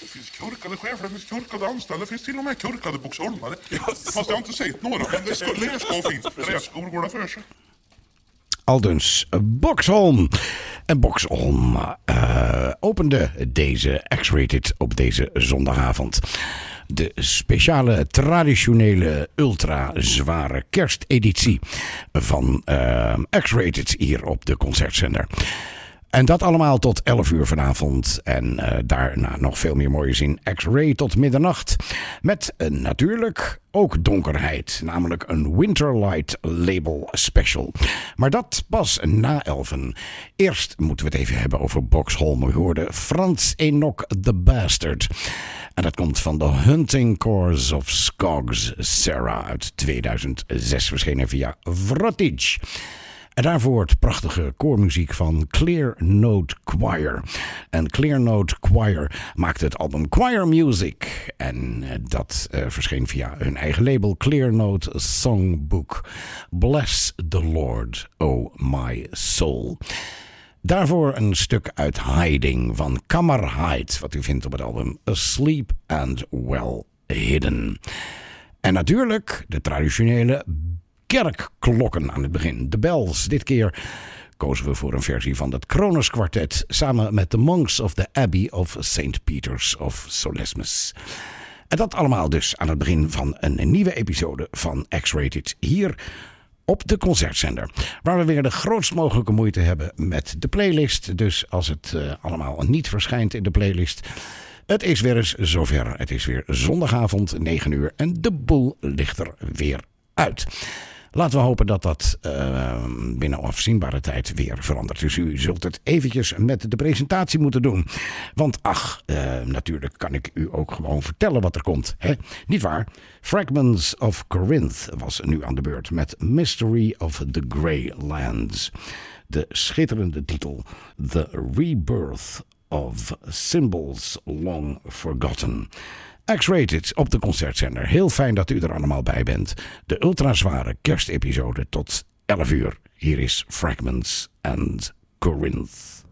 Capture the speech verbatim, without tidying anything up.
Det finns korkade chefer, det finns korkade anställda, det finns till och med korkade boxholmare. Fast jag har inte sett några, men det ska, det ska finns. Rätskor går det för sig. Aldus Boxholm. En Boxholm uh, opende deze X-Rated op deze zondagavond. De speciale, traditionele, ultra zware kersteditie van uh, X-Rated hier op de Concertzender. En dat allemaal tot elf uur vanavond. En uh, daarna nog veel meer moois in X-Ray tot middernacht. Met uh, natuurlijk ook donkerheid. Namelijk een Winterlight Label Special. Maar dat pas na elfen. Eerst moeten we het even hebben over Boxholm. We hoorden Frans Enoch the Bastard. En dat komt van de Hunting Chorus of Skogs Sarah uit tweeduizend zes. Verschenen via Vrotage. En daarvoor het prachtige koormuziek van Clear Note Choir. En Clear Note Choir maakte het album Choir Music. En dat uh, verscheen via hun eigen label Clear Note Songbook. Bless the Lord, oh my soul. Daarvoor een stuk uit Hiding van Kammerheit. Wat u vindt op het album Asleep and Well Hidden. En natuurlijk de traditionele kerkklokken aan het begin. De bells. Dit keer kozen we voor een versie van het Kronos Quartet samen met de Monks of the Abbey of Saint Peter's of Solesmes. En dat allemaal dus aan het begin van een nieuwe episode van X-Rated hier op de Concertzender. Waar we weer de grootst mogelijke moeite hebben met de playlist. Dus als het uh, allemaal niet verschijnt in de playlist, het is weer eens zover. Het is weer zondagavond, negen uur en de boel ligt er weer uit. Laten we hopen dat dat uh, binnen afzienbare tijd weer verandert. Dus u zult het eventjes met de presentatie moeten doen. Want ach, uh, natuurlijk kan ik u ook gewoon vertellen wat er komt. Hè? Niet waar? Fragments of Corinth was nu aan de beurt met Mystery of the Grey Lands. De schitterende titel The Rebirth of Symbols Long Forgotten. X-Rated op de Concertzender. Heel fijn dat u er allemaal bij bent. De ultrazware kerstepisode tot elf uur. Hier is Fragments and Corinth.